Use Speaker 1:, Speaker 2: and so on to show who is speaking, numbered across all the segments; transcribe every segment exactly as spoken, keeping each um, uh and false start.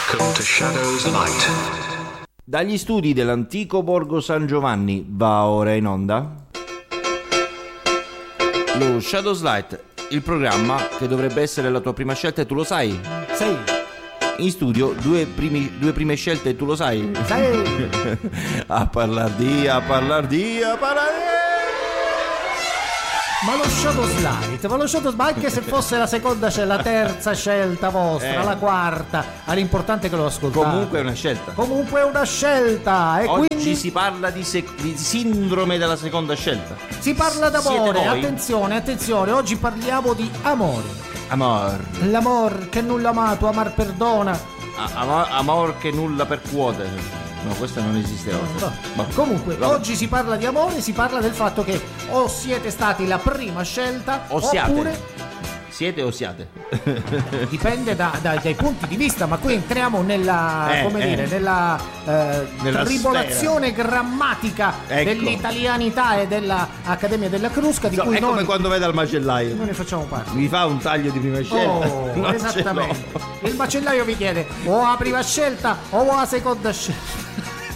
Speaker 1: Welcome to Shadows Light.
Speaker 2: Dagli studi dell'antico Borgo San Giovanni va ora in onda lo Shadows Light, il programma che dovrebbe essere la tua prima scelta e tu lo sai.
Speaker 3: Sei.
Speaker 2: In studio due, primi, due prime scelte e tu lo sai.
Speaker 3: Sei.
Speaker 2: A parlar di, a parlar di, a parlar di.
Speaker 3: Ma lo Shadows Light, ma lo Shadows Light, anche se fosse la seconda, c'è la terza scelta vostra,
Speaker 2: Eh.
Speaker 3: la quarta, all'importante è che lo ascoltate.
Speaker 2: Comunque è una scelta.
Speaker 3: Comunque è una scelta e
Speaker 2: Oggi
Speaker 3: quindi
Speaker 2: si parla di, se- di sindrome della seconda scelta.
Speaker 3: si parla d'amore.
Speaker 2: Siete voi?
Speaker 3: Attenzione, attenzione, oggi parliamo di amore.
Speaker 2: Amor.
Speaker 3: L'amor che nulla amato, amar perdona.
Speaker 2: A- ama- amor che nulla percuote. No, questa non esiste oggi.
Speaker 3: No.
Speaker 2: Vabbè.
Speaker 3: Comunque,
Speaker 2: Vabbè.
Speaker 3: oggi si parla di amore, si parla del fatto che o siete stati la prima scelta
Speaker 2: O siate.
Speaker 3: oppure
Speaker 2: Siete o siate?
Speaker 3: dipende da- da- dai punti di vista, ma qui entriamo nella,
Speaker 2: Eh,
Speaker 3: come
Speaker 2: eh.
Speaker 3: dire, nella, eh,
Speaker 2: Nella
Speaker 3: tribolazione grammatica
Speaker 2: Ecco.
Speaker 3: dell'italianità e dell'Accademia della Crusca, di
Speaker 2: So,
Speaker 3: cui
Speaker 2: è come
Speaker 3: noi,
Speaker 2: quando vai dal macellaio.
Speaker 3: noi ne facciamo parte.
Speaker 2: Mi fa un taglio di prima scelta.
Speaker 3: Oh,
Speaker 2: Non ce
Speaker 3: esattamente.
Speaker 2: l'ho.
Speaker 3: Il macellaio vi chiede o la prima scelta o la seconda scelta.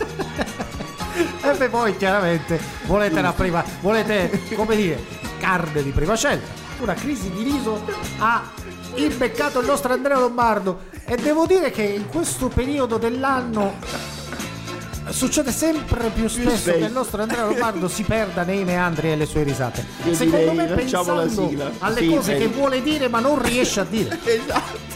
Speaker 3: E beh, voi chiaramente volete la prima, volete, come dire, carne di prima scelta. Una crisi di riso ha imbeccato il nostro Andrea Lombardo e devo dire che in questo periodo dell'anno succede sempre più spesso
Speaker 2: spesso.
Speaker 3: che il nostro Andrea Lombardo si perda nei meandri e le sue risate.
Speaker 2: Io
Speaker 3: Secondo
Speaker 2: direi,
Speaker 3: me
Speaker 2: facciamo la
Speaker 3: pensando
Speaker 2: sigla.
Speaker 3: alle
Speaker 2: Sì,
Speaker 3: cose
Speaker 2: bene.
Speaker 3: che vuole dire ma non riesce a dire.
Speaker 2: Esatto.